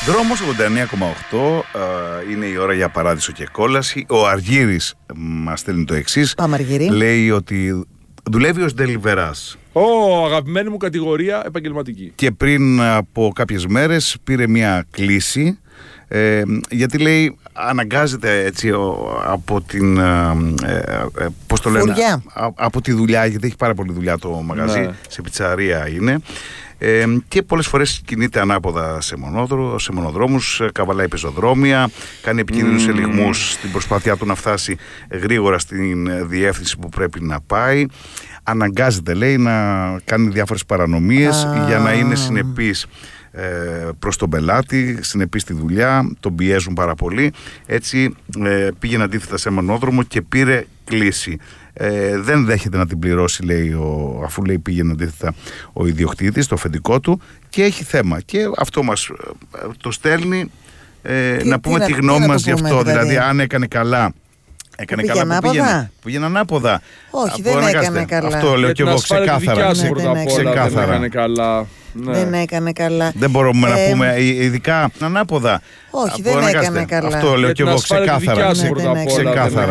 Δρόμος 89,8, είναι η ώρα για παράδεισο και κόλαση. Ο Αργύρης μας στέλνει το εξής. Πάμε, Αργύρη. Λέει ότι δουλεύει ως ντελιβεράς. Αγαπημένη μου κατηγορία επαγγελματική. Και πριν από κάποιες μέρες πήρε μια κλήση, γιατί λέει αναγκάζεται έτσι από την πώς το λένε, από τη δουλειά, γιατί έχει πάρα πολύ δουλειά το μαγαζί, ναι. Σε πιτσαρία είναι, και πολλές φορές κινείται ανάποδα σε μονοδρόμους, καβαλάει πεζοδρόμια, κάνει επικίνδυνους ελιγμούς στην προσπάθειά του να φτάσει γρήγορα στην διεύθυνση που πρέπει να πάει. Αναγκάζεται, λέει, να κάνει διάφορες παρανομίες για να είναι συνεπής προς τον πελάτη, συνεπής στη δουλειά, τον πιέζουν πάρα πολύ. Έτσι πήγαινε αντίθετα σε μονόδρομο και πήρε κλήση. Δεν δέχεται να την πληρώσει, λέει, αφού λέει πήγαινε αντίθετα ο ιδιοκτήτης, το αφεντικό του, και έχει θέμα. Και αυτό μας το στέλνει, να πούμε τη γνώμη μας γι' αυτό. Δηλαδή, αν έκανε καλά. Έκανε καλά που πήγαινε ανάποδα. Όχι, δεν έκανε καλά. Αυτό λέω και εγώ ξεκάθαρα. Δεν έκανε καλά. Δεν μπορούμε να πούμε ειδικά ανάποδα. Όχι, δεν έκανε καλά. Αυτό λέω και εγώ ξεκάθαρα.